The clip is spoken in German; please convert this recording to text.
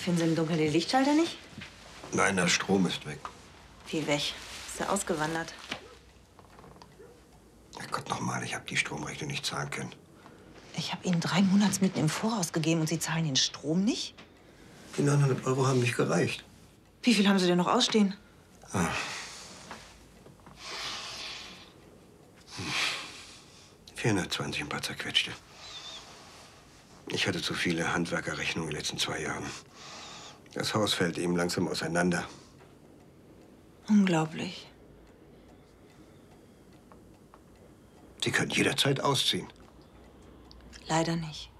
Finden Sie im Dunkeln den Lichtschalter nicht? Nein, der Strom ist weg. Wie weg? Ist er ausgewandert? Herrgott, nochmal, ich habe die Stromrechnung nicht zahlen können. Ich habe Ihnen 3 Monatsmieten im Voraus gegeben und Sie zahlen den Strom nicht? Die 900 Euro haben nicht gereicht. Wie viel haben Sie denn noch ausstehen? Ah. 420, ein paar zerquetschte. Ich hatte zu viele Handwerkerrechnungen in den letzten 2 Jahren. Das Haus fällt eben langsam auseinander. Unglaublich. Sie können jederzeit ausziehen. Leider nicht.